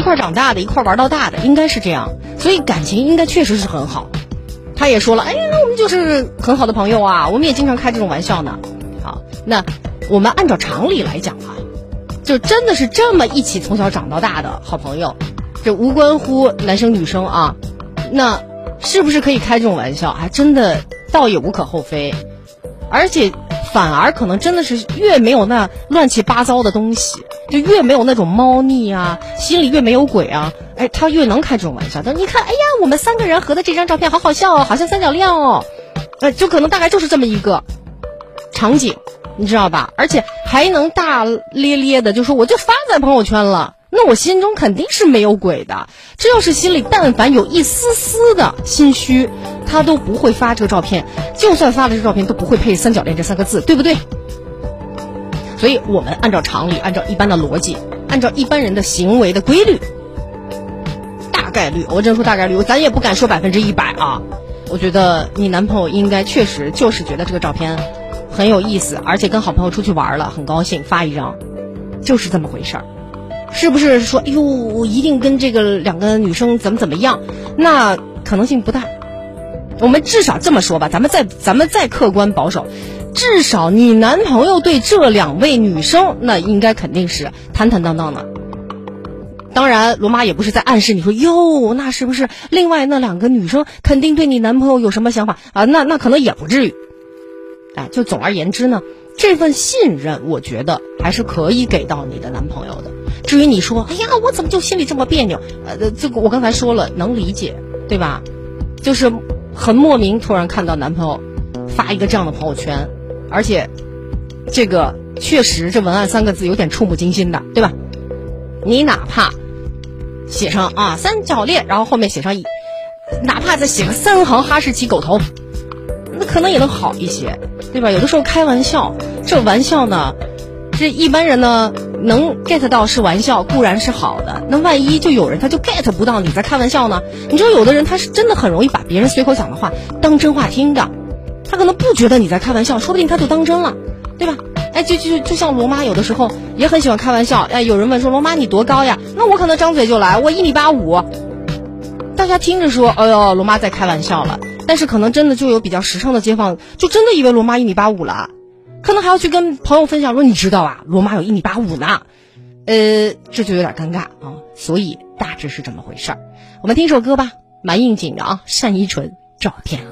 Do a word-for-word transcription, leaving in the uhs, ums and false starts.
块长大的，一块玩到大的，应该是这样，所以感情应该确实是很好。他也说了，哎，那我们就是很好的朋友啊，我们也经常开这种玩笑呢。好，那我们按照常理来讲啊，就真的是这么一起从小长到大的好朋友，这无关乎男生女生啊，那是不是可以开这种玩笑，还真的倒也无可厚非。而且反而可能真的是越没有那乱七八糟的东西，就越没有那种猫腻啊，心里越没有鬼啊，哎，他越能开这种玩笑。但你看，哎呀，我们三个人合的这张照片好好笑哦，好像三角恋哦，呃，就可能大概就是这么一个场景，你知道吧？而且还能大咧咧的就说我就发在朋友圈了，那我心中肯定是没有鬼的。这要是心里但凡有一丝丝的心虚，他都不会发这个照片，就算发了这个照片都不会配三角恋这三个字，对不对？所以我们按照常理，按照一般的逻辑，按照一般人的行为的规律，大概率，我真说大概率，咱也不敢说百分之一百啊。我觉得你男朋友应该确实就是觉得这个照片很有意思，而且跟好朋友出去玩了，很高兴发一张，就是这么回事儿。是不是说，哎呦，我一定跟这个两个女生怎么怎么样？那可能性不大。我们至少这么说吧，咱们再咱们再客观保守，至少你男朋友对这两位女生，那应该肯定是坦坦荡荡的。当然，罗妈也不是在暗示你说，哟，那是不是另外那两个女生肯定对你男朋友有什么想法啊？那那可能也不至于。哎，就总而言之呢，这份信任，我觉得还是可以给到你的男朋友的。至于你说，哎呀，我怎么就心里这么别扭？呃，这个我刚才说了，能理解，对吧？就是很莫名，突然看到男朋友发一个这样的朋友圈，而且这个确实这文案三个字有点触目惊心的，对吧？你哪怕写上啊三角恋，然后后面写上一，哪怕再写个三行哈士奇狗头，那可能也能好一些，对吧？有的时候开玩笑，这玩笑呢，这一般人呢能 get 到是玩笑固然是好的，那万一就有人他就 get 不到你在开玩笑呢？你知道有的人他是真的很容易把别人随口讲的话当真话听的，他可能不觉得你在开玩笑，说不定他就当真了，对吧？哎，就就就像罗妈有的时候也很喜欢开玩笑，哎，有人问说罗妈你多高呀？那我可能张嘴就来，我一米八五。大家听着说，哎呦，罗妈在开玩笑了，但是可能真的就有比较时尚的街坊，就真的以为罗妈一米八五了，可能还要去跟朋友分享说，你知道啊，罗妈有一米八五呢，呃，这就有点尴尬啊。所以大致是这么回事儿。我们听首歌吧，蛮应景的啊，单依纯，照天